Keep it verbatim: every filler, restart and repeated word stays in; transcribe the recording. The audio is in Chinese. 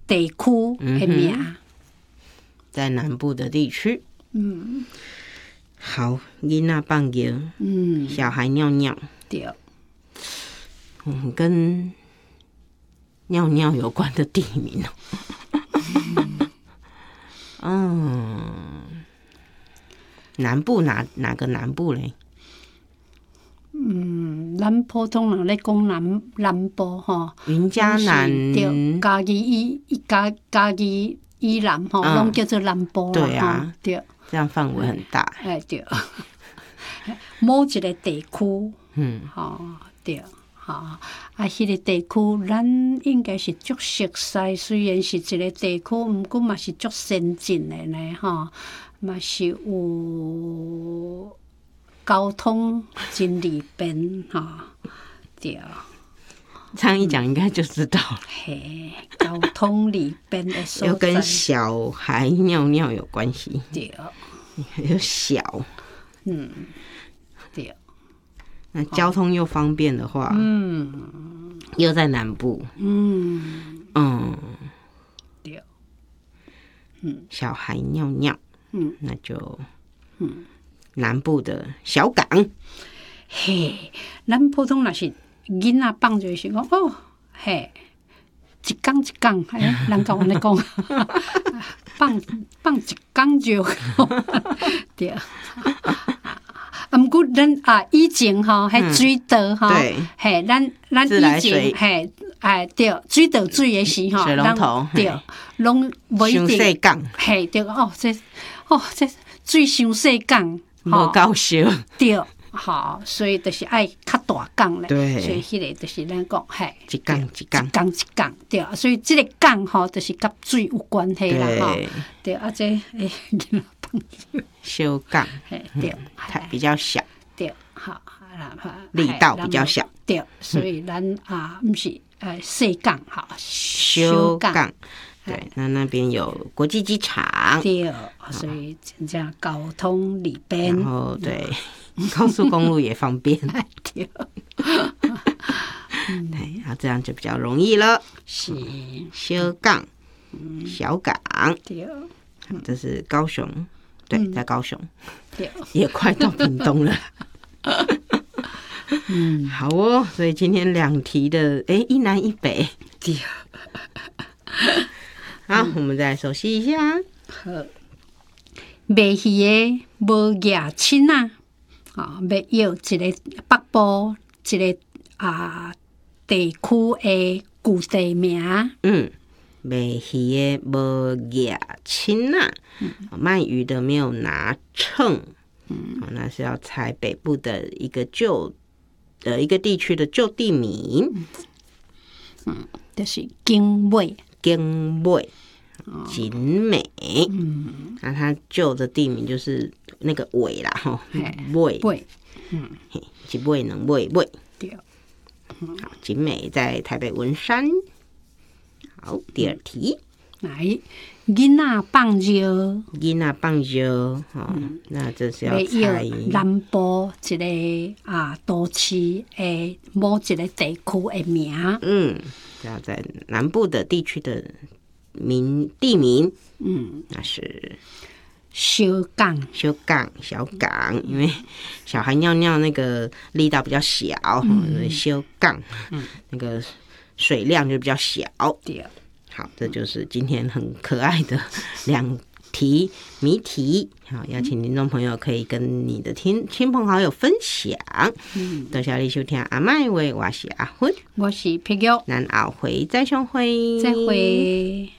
地区的名、嗯， 在南部的地区。 嗯， 好，囡仔放尿，嗯，小孩尿尿， 对， 嗯，跟尿尿有关的地名哦。嗯，南部哪哪个南部嘞？ 嗯，咱普通人咧讲南南部吼， 云嘉南对，嘉义以嘉嘉义以南吼，拢、嗯、叫做南部啦。 对啊， 对， 这样范围很大。 哎，对，某一个地区， 嗯， 吼，对，吼，啊，迄个地区咱应该是足熟悉，虽然是一个地区，毋过嘛是足先进的呢，吼，嘛是有。交通真利便哈，对。 这样一讲应该就知道了。 嘿，交通利便的所在， 又跟小孩尿尿有关系。 对， 又小， 嗯，对。 那交通又方便的话， 嗯， 又在南部， 嗯嗯， 对，嗯， 小孩尿尿， 嗯， 那就， 嗯。 南部的小港， 嘿，咱普通若是囡仔放就是讲哦，嘿，一港一港，哎，人讲安尼讲，放放一港就对。啊，毋过咱啊以前吼，迄水道吼，嘿，咱咱以前嘿，哎对，水道水的时吼， 水龙头对，拢无一定港， 嘿对哦，这哦这水伤细港。 无够小， 对，好，所以就是爱较大港咧。 对， 所以迄个就是咱讲，嘿， 一港一港， 一港一港，对。所以这个港吼，就是甲水有关系啦，吼。对，啊，这诶， 小港， 嘿，对， 它比较小， 对，好， 力道比较小， 对，所以咱啊，毋是呃细港，哈， 小港。对，那那边有国际机场， 对，所以真正交通利便， 然后对，高速公路也方便， 对， 对，然后这样就比较容易了。 是小港，小港， 对， 这是高雄，对，在高雄， 对， 也快到屏东了。嗯，好哦，所以今天两题的，哎，一南一北， 对。 好，我们再来熟悉一下。 好，卖鱼的无野亲啊，啊，要要一个北部一个啊地区的古地名。 嗯，卖鱼的无野亲啊，卖鱼的没有拿秤。嗯，那是要猜北部的一个旧呃一个地区的旧地名。 嗯，就是景尾。 景尾，景美，嗯，那它旧的地名就是那个尾啦，吼，尾， 尾，嗯， 一尾两尾尾， 对， 好，景美在台北文山。好，第二题， 来，囡仔放尿， 囡仔放尿，哦，那这是要猜南部一个啊都市的某一个地区的名， 嗯。要在南部的地区的名地名， 嗯， 那是小港， 小港，小港，因为小孩尿尿那个力道比较小，嗯，小港，嗯，那个水量就比较小。 对， 好，这就是今天很可爱的两题谜题。好，邀请听众朋友可以跟你的亲亲朋好友分享。嗯，多谢你收听阿麦话，我是阿芬， 我是皮玉， 咱后回再相会， 再会。